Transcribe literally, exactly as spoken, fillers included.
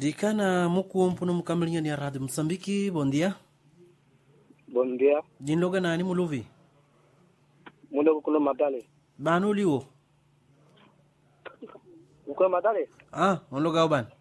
Dikana muku mpuno mukamilinga ni Radio Msambiki, bom dia. Bom dia. Jinloga nani muluvi? Muluvi kulo madale. Banu liwo? Uko madale? Ah, onloga uban.